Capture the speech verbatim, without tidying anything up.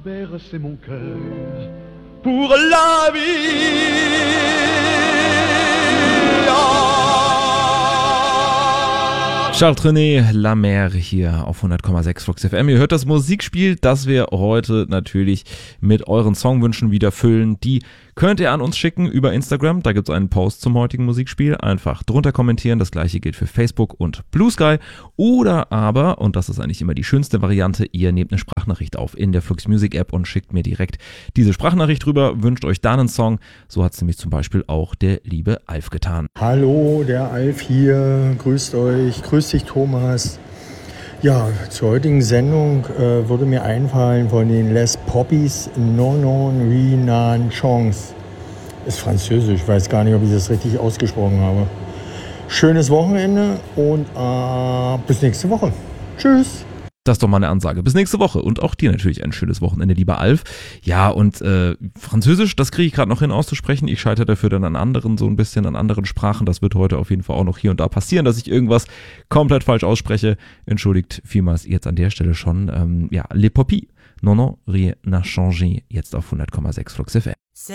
bercer mon cœur pour la vie. Charles Trenet, La Mer hier auf hundert Komma sechs Flux F M. Ihr hört das Musikspiel, das wir heute natürlich mit euren Songwünschen wieder füllen. Die könnt ihr an uns schicken über Instagram. Da gibt es einen Post zum heutigen Musikspiel. Einfach drunter kommentieren. Das gleiche gilt für Facebook und Blue Sky. Oder aber, und das ist eigentlich immer die schönste Variante, ihr nehmt eine Sprachnachricht auf in der Flux Music App und schickt mir direkt diese Sprachnachricht rüber. Wünscht euch da einen Song. So hat es nämlich zum Beispiel auch der liebe Alf getan. Hallo, der Alf hier. Grüßt euch. Grüß dich, Thomas. Ja, zur heutigen Sendung äh, würde mir einfallen von den Les Poppies Non Non Rien Chance. Ist französisch, ich weiß gar nicht, ob ich das richtig ausgesprochen habe. Schönes Wochenende und äh, bis nächste Woche. Tschüss. Das ist doch mal eine Ansage. Bis nächste Woche. Und auch dir natürlich ein schönes Wochenende, lieber Alf. Ja, und äh, Französisch, das kriege ich gerade noch hin auszusprechen. Ich scheitere dafür dann an anderen, so ein bisschen an anderen Sprachen. Das wird heute auf jeden Fall auch noch hier und da passieren, dass ich irgendwas komplett falsch ausspreche. Entschuldigt vielmals jetzt an der Stelle schon. Ähm, ja, Les Poppies. Non, non, rien n'a changé. Jetzt auf hundert Komma sechs Flux F M.